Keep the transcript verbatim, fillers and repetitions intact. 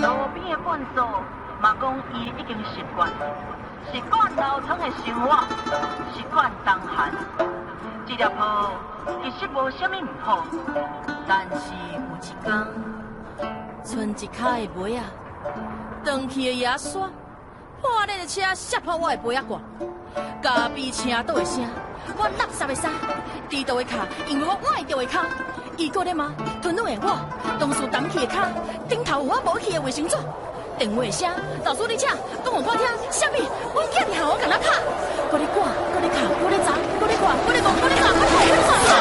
路边的粪扫，嘛讲伊已经习惯，习惯老村的生活，习惯冬寒。这粒泡其实无啥物唔好，但是有一天， 剩一卡的杯啊，断去的牙刷，破裂的车摔破我的杯仔罐，咖啡车倒的声，我垃圾的衫，低倒的脚，因为我崴掉的脚。伊个咧骂，吞落的我，当初澹去的脚，顶头有我无去的卫生纸，电话的声，老师你请，讲互我听，啥物？阮囝伫校我甲咱拍，我咧赶，我咧哭，我咧砸，我咧看，我咧讲，我咧骂，我咧哭，我咧骂。